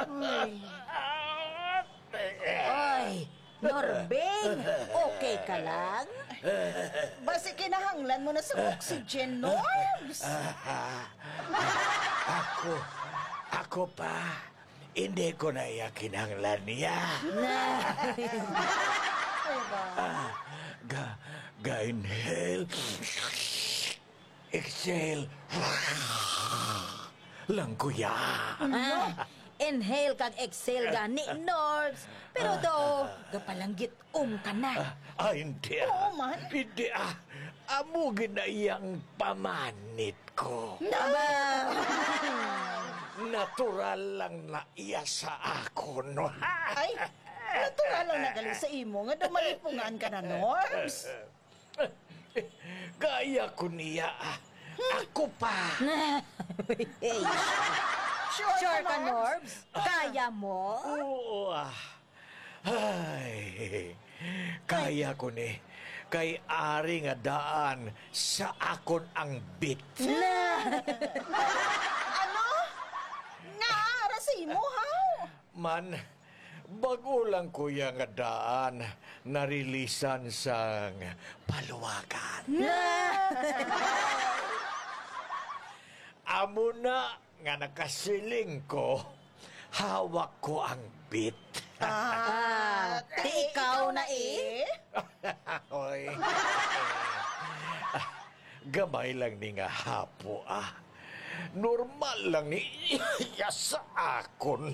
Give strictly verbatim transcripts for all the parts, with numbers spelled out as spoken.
Ay, Norbing, okay ka lang? Basi kinahanglan mo na sa oxygen, Norbs. Ako, ako pa. Hindi ko na iya kinahanglan niya. ah, ga, ga inhale. Exhale. Lang kuya. Ah, inhale kag exhale gani, Norbs. Pero do, gapalanggit um ka na. Ah, hindi ah. Oo man. Hindi ah. Amo ginayang pamanit ko. Aba, Natural lang na iya sa ako, no? Ay, natural lang nagali sa imo nga dumalipungan ka na, Norbs. Gaya ko niya ah. Ako pa. hey, Sure, sure ka, ka, Norbs? Norbs? Kaya mo? Oo ah. Ay, kaya ko ni. Kay ari nga daan sa akon ang bit. Ano? Nga, ara sa imo, haw? Man, bago lang kuya nga daan narilisan sang paluwagan. Amo na nga nakasiling ko, hawak ko ang bit. Ah, ti ikaw na eh? Oy. Gamay lang ni nga hapo ah. Normal lang ni iya sa akon.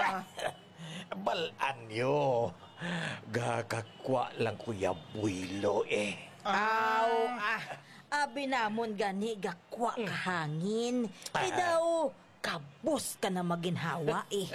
Balaan nyo. Gagakwa lang kuya buwilo eh. Aw, ah. Abi namon gani gakwa ka hangin. Kay daw, kabus ka na maginhawa eh.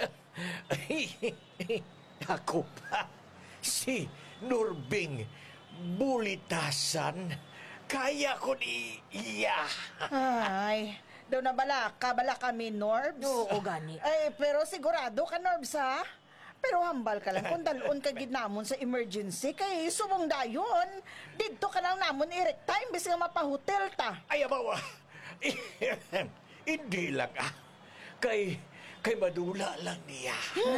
Ako pa, si Norbing bulitasan, kaya ko ni iya. Ay, daw na bala ka, bala kami, Norbs. Oo, gani. Ay, pero sigurado ka, Norbs, ha? Pero hambal ka lang kung dalon ka gid namon sa emergency kay subong dayon. Didto ka lang namon irek time bis nga mapahotel ta. Ay, abawa. Hindi lang ah. Kay, kay madula lang niya.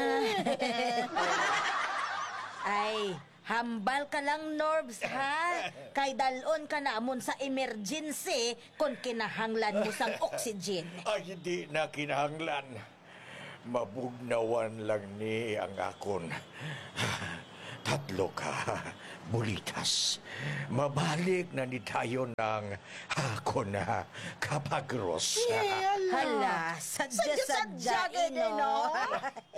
Ay, hambal ka lang, Norbs, ha? Kay dalon ka namon sa emergency kung kinahanglan mo sang oxygen. Ay, hindi na kinahanglan. Mabugnawan lang ni ang akon. Tatlo ka, bulitas. Mabalik na ni tayo ng ako na kapagros. Hala, sadya-sadya, Sadya-sadya, ino. no?